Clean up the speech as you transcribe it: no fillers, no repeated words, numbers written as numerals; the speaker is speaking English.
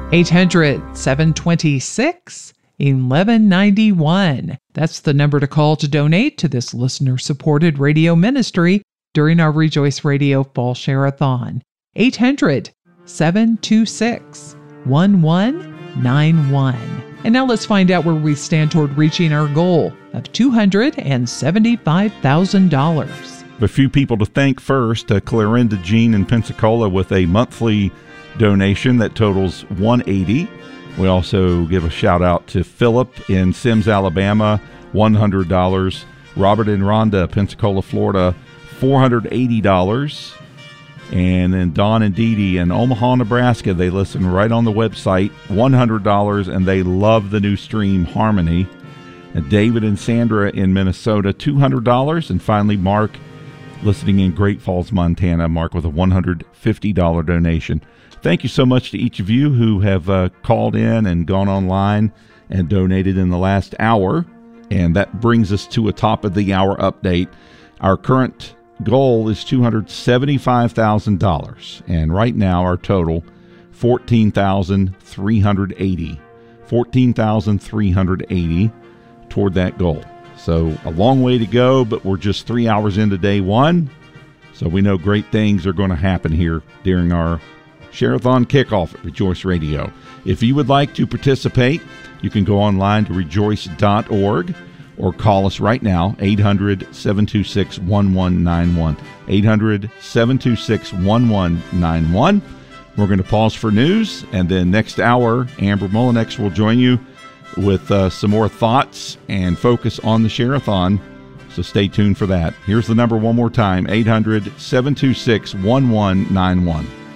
800-726-1191. That's the number to call to donate to this listener-supported radio ministry during our Rejoice Radio Fall Share-a-thon. 800-726-1191. And now let's find out where we stand toward reaching our goal of $275,000. A few people to thank first. Clarinda Jean in Pensacola with a monthly donation that totals $180. We also give a shout out to Philip in Sims, Alabama, $100. Robert and Rhonda, Pensacola, Florida, $480. And then Don and Dee Dee in Omaha, Nebraska, they listen right on the website, $100, and they love the new stream, Harmony. And David and Sandra in Minnesota, $200. And finally, Mark, listening in Great Falls, Montana, Mark with a $150 donation. Thank you so much to each of you who have called in and gone online and donated in the last hour. And that brings us to a top of the hour update. Our current goal is $275,000, and right now our total $14,380. $14,380 toward that goal. So a long way to go, but we're just 3 hours into day one. So we know great things are going to happen here during our Share-a-thon kickoff at Rejoice Radio. If you would like to participate, you can go online to rejoice.org. or call us right now, 800-726-1191. 800-726-1191. We're going to pause for news, and then next hour, Amber Mullinex will join you with some more thoughts and focus on the Share-a-thon. So stay tuned for that. Here's the number one more time, 800-726-1191.